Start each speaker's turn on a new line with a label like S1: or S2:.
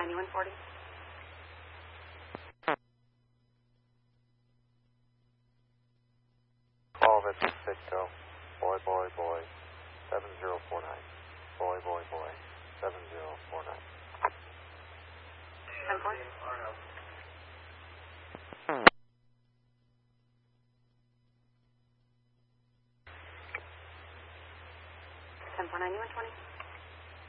S1: 9140.
S2: Call Victor Fitco. Boy, boy, boy. 7049. Boy, boy, boy. 7049.
S1: 10-4. 10-4, 9120.